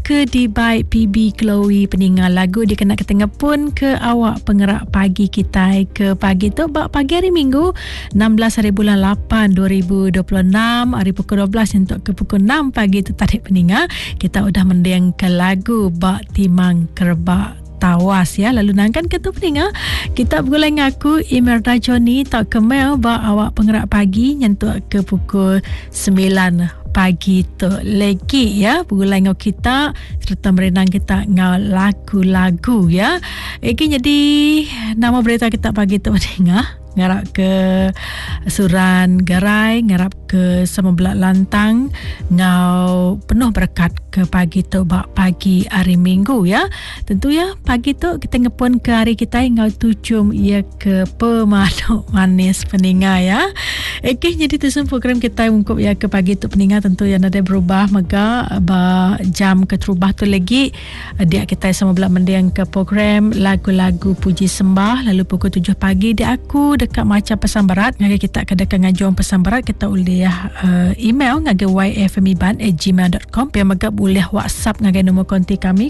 ke di baik PB Chloe peningal lagu dia kena ketengah pun ke awak pengerak pagi kita ke pagi tu bak pagi hari Minggu 16 hari bulan 8 2026 hari pukul 12 untuk ke pukul 6 pagi tu tarik peningal kita udah mendiang ke lagu bak timang kerbak tawas ya. Lalu nangkan ke tu peningal kita bergulai ngaku Imelda Johnny tak kemel bak awak pengerak pagi nyentuk ke pukul 9 pagi tu lagi ya bergulai ngau kita serta merenang kita ngau lagu-lagu ya. Jadi nama berita kita pagi tu peningal ngarap ke Suran Garai, ngarap ke Semebelak Lantang ngau penuh berkat ke pagi tu bak pagi hari Minggu ya. Tentu ya pagi tu kita ngepun ke hari kita ngau tucum ia ke pemanuk manis peningal ya. Jadi tusun program kita ungkup ya ke pagi tu peningal tentu yang ada berubah mega jam ke terubah tu lagi dia kita Semebelak mendiang ke program lagu-lagu puji sembah lalu pukul 7 pagi dia aku dekat macam pesan berat ngagai kita kedekat ngajuang pesan berat kita boleh email ngagai yfmiban@gmail.com yang megap boleh WhatsApp ngagai nombor konti kami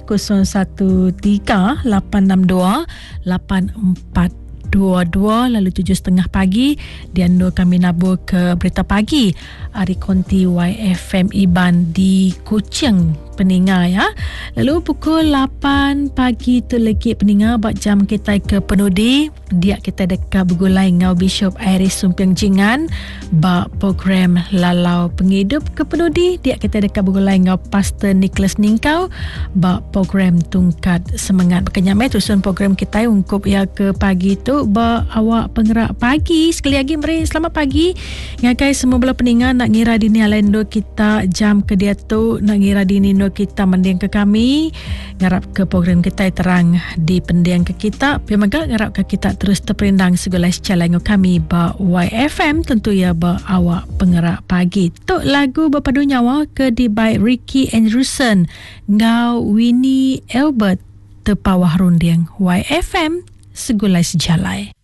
013842 lalu 7.30 pagi dan kami nabur ke berita pagi hari konti YFM Iban di Kuching peningal ya. Lalu pukul 8 pagi tu lagi peningal buat jam kita ke penudi dia kita dekat bergulai ngau Bishop Iris Sumpiang Jingan bak program Lalau Penghidup ke penudi dia kita dekat bergulai ngau Pastor Nicholas Ningkau bak program Tungkat Semangat berkenyamai tusun program kita ungkup ya ke pagi tu bak awak pengerak pagi sekali lagi meri selamat pagi ngakai semua belah peningal nak ngira dini alendo kita jam ke dia tu nak ngira dini kita mendiang ke kami ngarap ke program kita terang di pendiang ke kita pemaga ngarap ke kita terus terperindang segala secara kami ba YFM tentu ya ba awak pengerak pagi tok lagu berpadu nyawa ke di by Ricky Andrewson ngau Winnie Albert tepawah rundiang YFM segulai sejalai.